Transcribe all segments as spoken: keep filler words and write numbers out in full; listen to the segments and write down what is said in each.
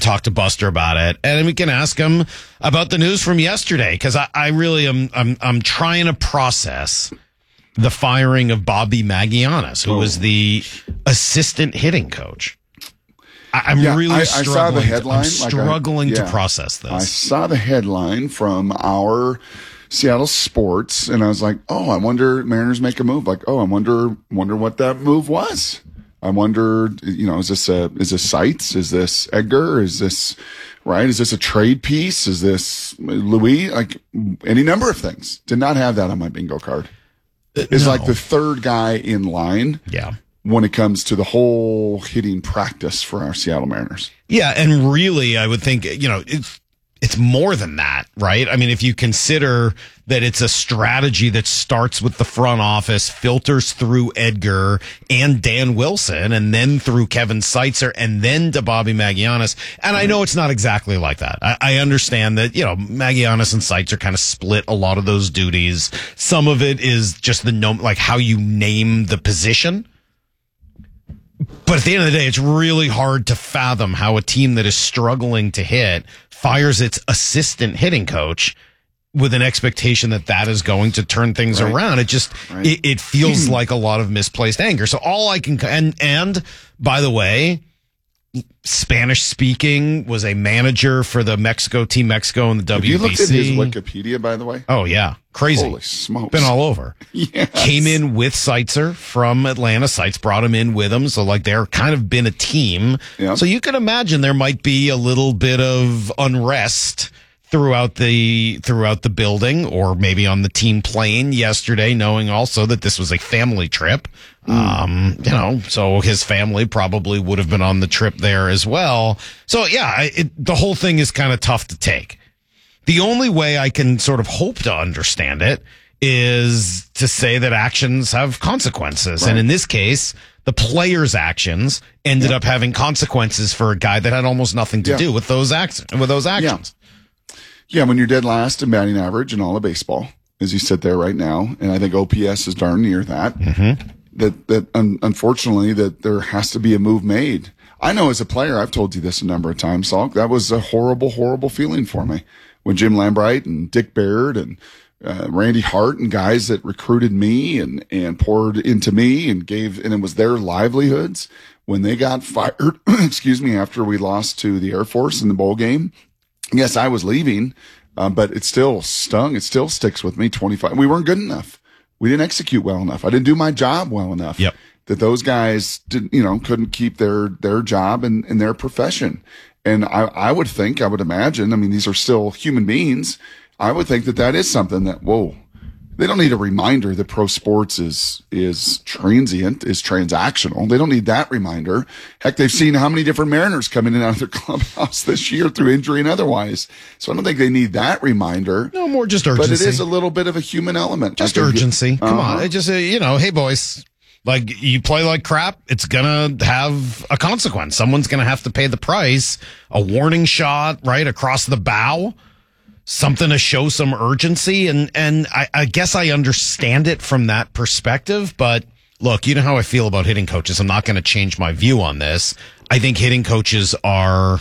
and talk to Buster about it, and we can ask him about the news from yesterday, because I, I really am I'm, I'm trying to process the firing of Bobby Magianis, who oh. was the assistant hitting coach. I, I'm yeah, really I, struggling, I saw the headline, I'm struggling like I, yeah, to process this. I saw the headline from our Seattle Sports, and I was like, oh, I wonder Mariners make a move. Like, oh, I wonder wonder what that move was. I wonder, you know, is this a is this Seitz? Is this Edgar? Is this right? Is this a trade piece? Is this Louis? Like any number of things. Did not have that on my bingo card. It's no. like the third guy in line. Yeah. When it comes to the whole hitting practice for our Seattle Mariners. Yeah, and really, I would think, you know, it's it's more than that, right? I mean, if you consider that it's a strategy that starts with the front office, filters through Edgar and Dan Wilson, and then through Kevin Seitzer, and then to Bobby Magianis. And I know it's not exactly like that. I, I understand that, you know, Magianis and Seitzer kind of split a lot of those duties. Some of it is just the nom- like how you name the position. But at the end of the day, it's really hard to fathom how a team that is struggling to hit fires its assistant hitting coach with an expectation that that is going to turn things right. around. It just, right. it, it feels like a lot of misplaced anger. So all I can, and, and by the way, Spanish speaking, was a manager for the Mexico Team Mexico and the W B C. Have you looked at his Wikipedia, by the way? Oh yeah. Crazy. Holy smokes. Been all over. Yes. Came in with Seitzer from Atlanta. Seitz brought him in with him. So like they're kind of been a team. Yep. So you could imagine there might be a little bit of unrest throughout the throughout the building, or maybe on the team plane yesterday, knowing also that this was a family trip. Mm. Um, you know, so his family probably would have been on the trip there as well. So yeah, it, the whole thing is kind of tough to take. The only way I can sort of hope to understand it is to say that actions have consequences. Right. And in this case, the players' actions ended yeah. up having consequences for a guy that had almost nothing to yeah. do with those acts, with those actions. Yeah. yeah, when you're dead last in batting average in all of baseball, as you sit there right now, and I think O P S is darn near that, mm-hmm. that, that un- unfortunately that there has to be a move made. I know as a player, I've told you this a number of times, Salk, that was a horrible, horrible feeling for me. When Jim Lambright and Dick Baird and uh, Randy Hart and guys that recruited me and, and poured into me and gave, and it was their livelihoods, when they got fired, excuse me, after we lost to the Air Force in the bowl game. Yes, I was leaving, uh, but it still stung. It still sticks with me. twenty-five. We weren't good enough. We didn't execute well enough. I didn't do my job well enough. Yep. That those guys didn't, you know, couldn't keep their, their job and, and their profession. And I, I would think, I would imagine, I mean, these are still human beings. I would think that that is something that, whoa, they don't need a reminder that pro sports is, is transient, is transactional. They don't need that reminder. Heck, they've seen how many different Mariners come in and out of their clubhouse this year through injury and otherwise. So I don't think they need that reminder. No, more just urgency. But it is a little bit of a human element. Just urgency. Come uh-huh. on. It just, uh, you know, hey boys. Like, you play like crap, it's gonna have a consequence. Someone's gonna have to pay the price. A warning shot, right, across the bow. Something to show some urgency. And, and I, I guess I understand it from that perspective. But look, you know how I feel about hitting coaches. I'm not gonna change my view on this. I think hitting coaches are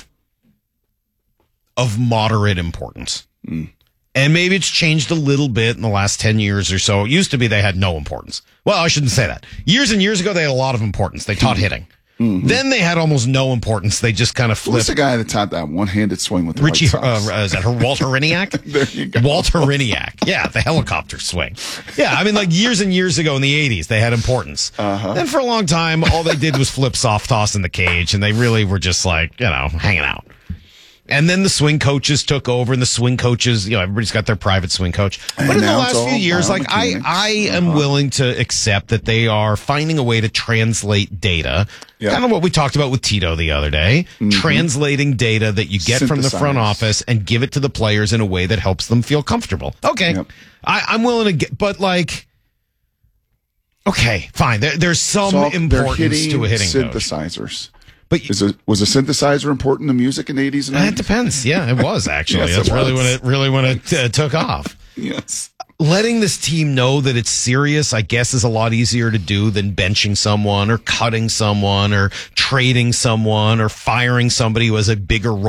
of moderate importance. Mm. And maybe it's changed a little bit in the last ten years or so. It used to be they had no importance. Well, I shouldn't say that. Years and years ago, they had a lot of importance. They taught hitting. Mm-hmm. Then they had almost no importance. They just kind of flipped. Who's the guy that taught that one-handed swing with the Richie, White Sox? Uh, is that her, Walter Riniak? There you go. Walter Riniak. Yeah, the helicopter swing. Yeah, I mean, like years and years ago in the eighties, they had importance. Uh-huh. Then for a long time, all they did was flip soft toss in the cage, and they really were just like, you know, hanging out. And then the swing coaches took over, and the swing coaches, you know, everybody's got their private swing coach. But and in the last few years, like, I, I am uh-huh. willing to accept that they are finding a way to translate data. Yep. Kind of what we talked about with Tito the other day. Mm-hmm. Translating data that you get from the front office and give it to the players in a way that helps them feel comfortable. Okay. Yep. I, I'm willing to get, but like, okay, fine. There, there's some so importance to a hitting synthesizers. Coach. But Is a, was a synthesizer important to music in the eighties and nineties? It depends. Yeah, it was actually. Yes, That's it was. really when it really when it uh, took off. Yes. Letting this team know that it's serious, I guess, is a lot easier to do than benching someone or cutting someone or trading someone or firing somebody who has a bigger role